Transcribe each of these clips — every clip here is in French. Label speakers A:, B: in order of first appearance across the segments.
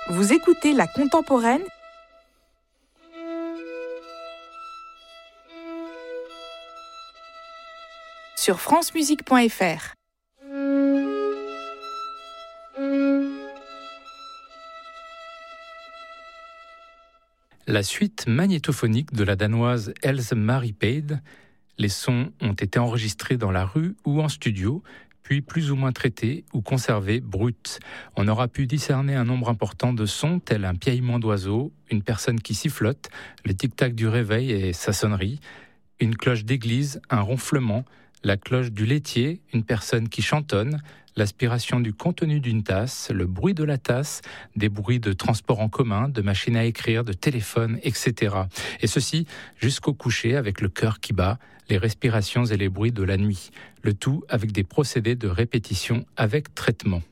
A: Vous écoutez La Contemporaine sur francemusique.fr.
B: La suite magnétophonique de la danoise Else Marie Pade. Les sons ont été enregistrés dans la rue ou en studio, puis plus ou moins traités ou conservés bruts. On aura pu discerner un nombre important de sons tels un piaillement d'oiseau, une personne qui sifflote, le tic-tac du réveil et sa sonnerie, une cloche d'église, un ronflement, la cloche du laitier, une personne qui chantonne, l'aspiration du contenu d'une tasse, le bruit de la tasse, des bruits de transport en commun, de machines à écrire, de téléphone, etc. Et ceci jusqu'au coucher avec le cœur qui bat, les respirations et les bruits de la nuit. Le tout avec des procédés de répétition avec traitement.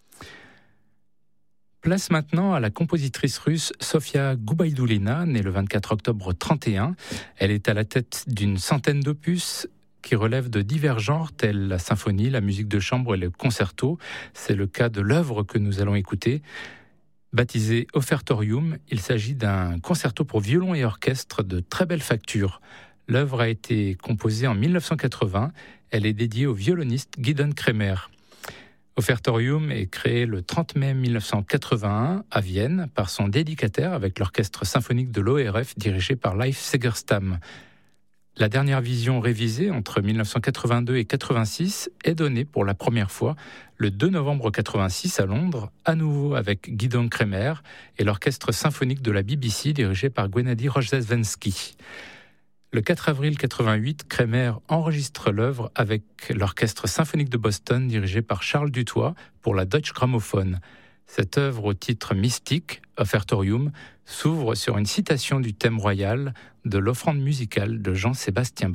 B: Place maintenant à la compositrice russe Sofia Gubaidulina, née le 24 octobre 1931. Elle est à la tête d'une centaine d'opus qui relèvent de divers genres tels la symphonie, la musique de chambre et le concerto. C'est le cas de l'œuvre que nous allons écouter. Baptisé Offertorium, il s'agit d'un concerto pour violon et orchestre de très belle facture. L'œuvre a été composée en 1980. Elle est dédiée au violoniste Gidon Kremer. Offertorium est créé le 30 mai 1981 à Vienne par son dédicataire avec l'orchestre symphonique de l'ORF dirigé par Leif Segerstam. La dernière vision révisée entre 1982 et 1986 est donnée pour la première fois le 2 novembre 1986 à Londres, à nouveau avec Gidon Kremer et l'orchestre symphonique de la BBC dirigé par Gennady Rozhdestvensky. Le 4 avril 1988, Kremer enregistre l'œuvre avec l'orchestre symphonique de Boston dirigé par Charles Dutoit pour la Deutsche Grammophon. Cette œuvre au titre mystique, Offertorium, s'ouvre sur une citation du thème royal de l'offrande musicale de Jean-Sébastien Bach.